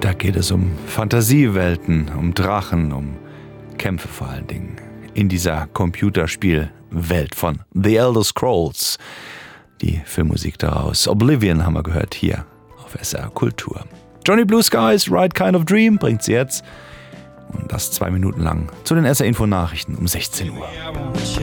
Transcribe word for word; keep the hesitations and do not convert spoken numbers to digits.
Da geht es um Fantasiewelten, um Drachen, um Kämpfe vor allen Dingen. In dieser Computerspielwelt von The Elder Scrolls. Die Filmmusik daraus. Oblivion haben wir gehört hier auf S R Kultur. Johnny Blue Skies, Right Kind of Dream bringt sie jetzt. Und das zwei Minuten lang zu den S R Info Nachrichten um sechzehn Uhr.